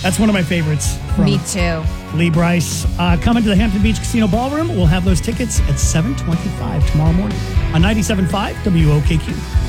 That's one of my favorites. From Me too. Lee Brice. Coming to the Hampton Beach Casino Ballroom. We'll have those tickets at 7:25 tomorrow morning on 97.5 WOKQ.